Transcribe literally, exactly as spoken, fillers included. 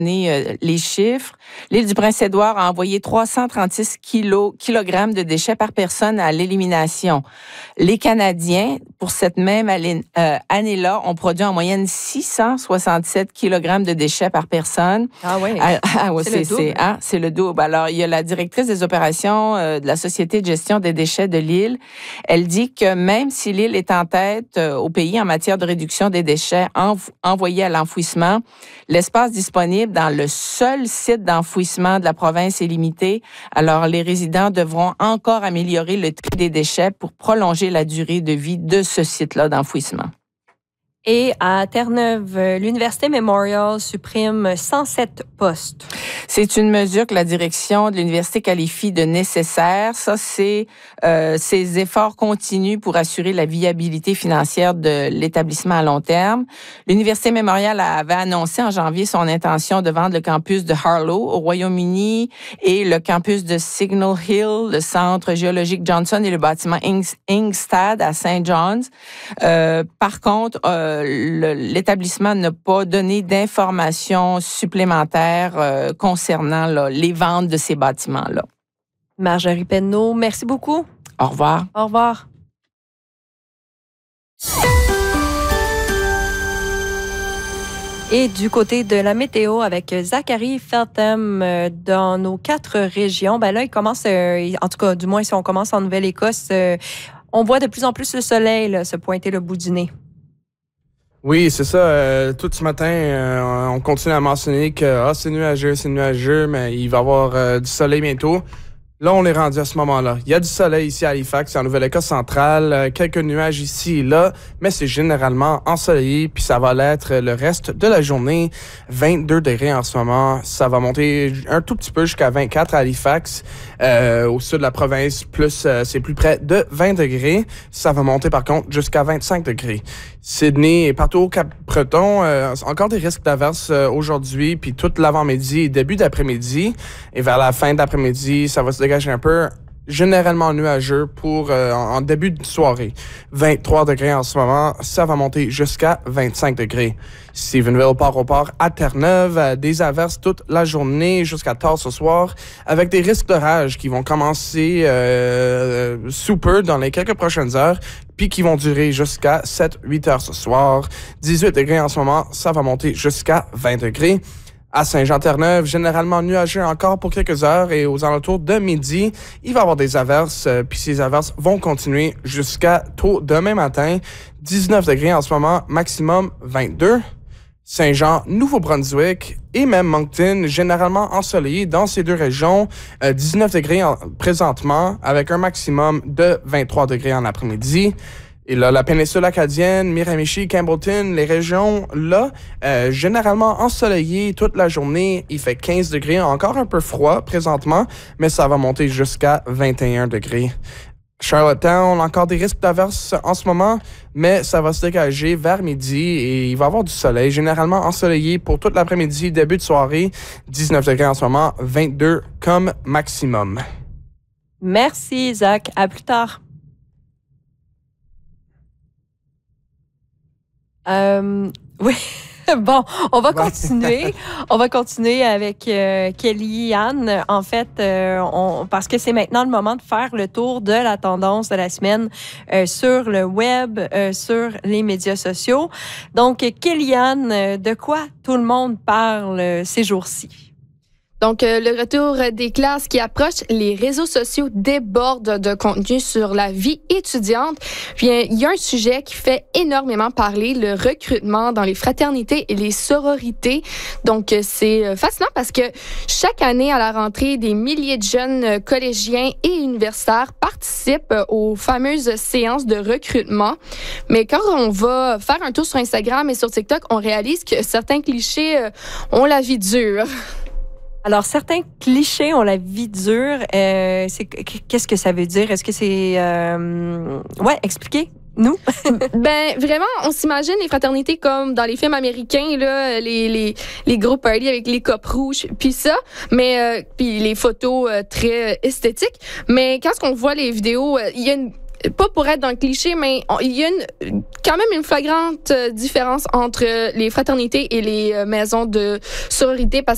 Euh, les chiffres. L'île du Prince-Édouard a envoyé trois cent trente-six kilos, kilogrammes de déchets par personne à l'élimination. Les Canadiens, pour cette même euh, année-là, ont produit en moyenne six cent soixante-sept kilogrammes de déchets par personne. Ah oui, ah, ah, ouais, c'est, c'est, le c'est, hein, c'est le double. Alors, il y a la directrice des opérations euh, de la Société de gestion des déchets de l'île. Elle dit que même si l'île est en tête euh, au pays en matière de réduction des déchets env- envoyés à l'enfouissement, l'espace disponible dans le seul site d'enfouissement de la province est limité. Alors, les résidents devront encore améliorer le tri des déchets pour prolonger la durée de vie de ce site-là d'enfouissement. Et à Terre-Neuve, l'Université Memorial supprime cent sept postes. C'est une mesure que la direction de l'université qualifie de nécessaire. Ça, c'est euh, ces efforts continus pour assurer la viabilité financière de l'établissement à long terme. L'Université Memorial avait annoncé en janvier son intention de vendre le campus de Harlow au Royaume-Uni et le campus de Signal Hill, le centre géologique Johnson et le bâtiment Ingstad à Saint John's. Euh, par contre, euh, Le, l'établissement n'a pas donné d'informations supplémentaires euh, concernant là, les ventes de ces bâtiments-là. Marjorie Penneau, merci beaucoup. Au revoir. Au revoir. Et du côté de la météo avec Zachary Feltham euh, dans nos quatre régions, ben là, il commence, euh, en tout cas, du moins si on commence en Nouvelle-Écosse, euh, on voit de plus en plus le soleil là, se pointer le bout du nez. Oui, c'est ça. Euh, tout ce matin, euh, on continue à mentionner que ah, c'est nuageux, c'est nuageux, mais il va y avoir euh, du soleil bientôt. Là, on est rendu à ce moment-là. Il y a du soleil ici à Halifax, en Nouvelle-Écosse centrale, euh, quelques nuages ici et là, mais c'est généralement ensoleillé, puis ça va l'être le reste de la journée. vingt-deux degrés en ce moment. Ça va monter un tout petit peu jusqu'à vingt-quatre à Halifax. Euh, au sud de la province, plus euh, c'est plus près de vingt degrés. Ça va monter par contre jusqu'à vingt-cinq degrés. Sydney et partout au Cap-Breton, euh, encore des risques d'averses euh, aujourd'hui, puis toute l'avant-midi et début d'après-midi. Et vers la fin de l'après-midi, ça va se dégager un peu, généralement nuageux pour euh, en début de soirée. vingt-trois degrés en ce moment, ça va monter jusqu'à vingt-cinq degrés. Stephenville, Port-au-Port à Terre-Neuve, euh, des averses toute la journée jusqu'à tard ce soir, avec des risques d'orage qui vont commencer euh, sous peu dans les quelques prochaines heures, puis qui vont durer jusqu'à sept huit heures ce soir. dix-huit degrés en ce moment, ça va monter jusqu'à vingt degrés. À Saint-Jean-Terre-Neuve, généralement nuageux encore pour quelques heures et aux alentours de midi, il va y avoir des averses, euh, puis ces averses vont continuer jusqu'à tôt demain matin. dix-neuf degrés en ce moment, maximum vingt-deux. Saint-Jean, Nouveau-Brunswick et même Moncton, généralement ensoleillé dans ces deux régions. Euh, dix-neuf degrés en, présentement, avec un maximum de vingt-trois degrés en après-midi. Et là, la péninsule acadienne, Miramichi, Campbellton, les régions là, euh, généralement ensoleillées toute la journée. Il fait quinze degrés, encore un peu froid présentement, mais ça va monter jusqu'à vingt et un degrés. Charlottetown, encore des risques d'averses en ce moment, mais ça va se dégager vers midi et il va y avoir du soleil, généralement ensoleillé pour toute l'après-midi, début de soirée. dix-neuf degrés en ce moment, vingt-deux comme maximum. Merci, Zach. À plus tard. Euh, oui. Bon, on va continuer. On va continuer avec euh, Kelly-Anne. En fait, euh, on, parce que c'est maintenant le moment de faire le tour de la tendance de la semaine euh, sur le web, euh, sur les médias sociaux. Donc, Kelly-Anne, de quoi tout le monde parle euh, ces jours-ci? Donc, euh, le retour des classes qui approchent, les réseaux sociaux débordent de contenu sur la vie étudiante. Bien, il y a un sujet qui fait énormément parler, le recrutement dans les fraternités et les sororités. Donc, c'est fascinant parce que chaque année à la rentrée, des milliers de jeunes collégiens et universitaires participent aux fameuses séances de recrutement. Mais quand on va faire un tour sur Instagram et sur TikTok, on réalise que certains clichés ont la vie dure. Alors, certains clichés ont la vie dure. Euh, c'est, qu'est-ce que ça veut dire? Est-ce que c'est... Euh... Ouais, expliquez. Nous? Ben, vraiment, on s'imagine les fraternités comme dans les films américains, là, les, les, les gros parties avec les copes rouges, puis ça, mais, euh, puis les photos euh, très esthétiques. Mais quand on voit les vidéos, il euh, y a une pas pour être dans le cliché, mais il y a une, quand même une flagrante différence entre les fraternités et les maisons de sororité parce